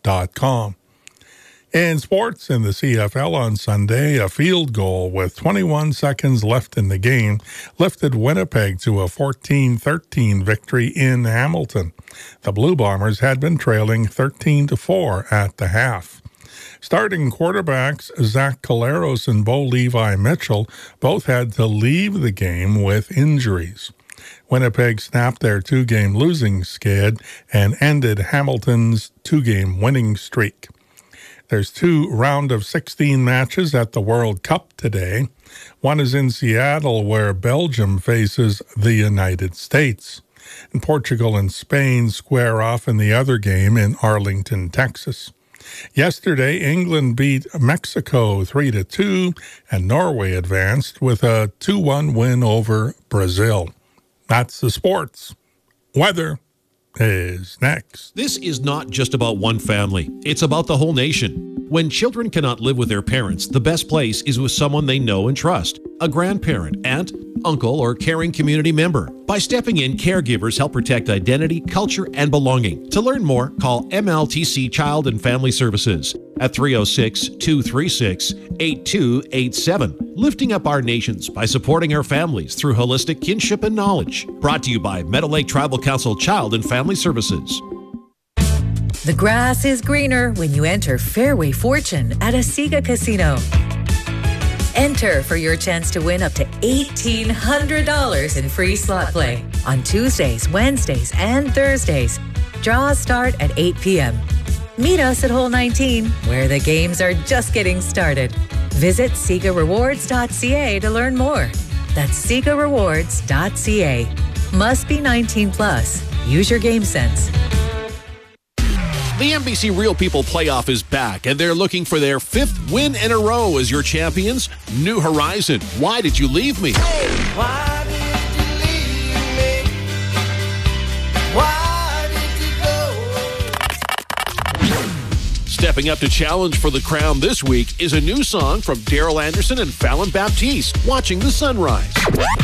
CFL.com. In sports, in the CFL on Sunday, a field goal with 21 seconds left in the game lifted Winnipeg to a 14-13 victory in Hamilton. The Blue Bombers had been trailing 13-4 at the half. Starting quarterbacks Zach Collaros and Bo Levi Mitchell both had to leave the game with injuries. Winnipeg snapped their two-game losing skid and ended Hamilton's two-game winning streak. There's 2 round of 16 matches at the World Cup today. One is in Seattle, where Belgium faces the United States. And Portugal and Spain square off in the other game in Arlington, Texas. Yesterday, England beat Mexico 3-2, and Norway advanced with a 2-1 win over Brazil. That's the sports. Weather is next. This is not just about one family. It's about the whole nation. When children cannot live with their parents, the best place is with someone they know and trust. A grandparent, aunt, uncle, or caring community member. By stepping in, caregivers help protect identity, culture, and belonging. To learn more, call MLTC Child and Family Services at 306-236-8287. Lifting up our nations by supporting our families through holistic kinship and knowledge. Brought to you by Meadow Lake Tribal Council Child and Family Services. The grass is greener when you enter Fairway Fortune at Asiga Casino. Enter for your chance to win up to $1,800 in free slot play on Tuesdays, Wednesdays, and Thursdays. Draws start at 8 p.m. Meet us at Hole 19, where the games are just getting started. Visit SigaRewards.ca to learn more. That's SigaRewards.ca. Must be 19 plus. Use your game sense. The NBC Real People Playoff is back, and they're looking for their 5th win in a row as your champions. New Horizon, Why Did You Leave Me? Why did you leave me? Why did you go? Stepping up to challenge for the crown this week is a new song from Daryl Anderson and Fallon Baptiste, Watching the Sunrise.